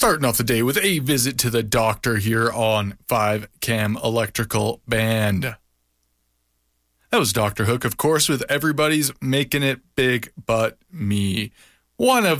Starting off the day with a visit to the doctor here on 5 Cam Electrical Band. That was Dr. Hook, of course, with Everybody's Making It Big But Me. One of